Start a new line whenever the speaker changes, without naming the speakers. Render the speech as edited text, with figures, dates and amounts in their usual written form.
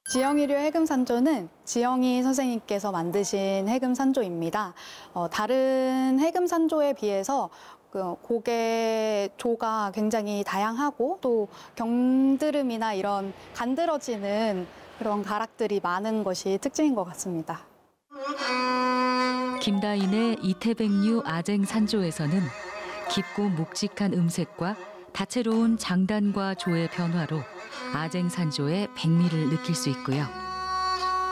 지영이류 해금산조는 지영이 선생님께서 만드신 해금산조입니다. 다른 해금산조에 비해서 고개 조가 굉장히 다양하고 또 경드름이나 이런 간드러지는 그런 가락들이 많은 것이 특징인 것 같습니다.
김다인의 이태백류 아쟁산조에서는 깊고 묵직한 음색과 다채로운 장단과 조의 변화로 아쟁산조의 백미를 느낄 수 있고요.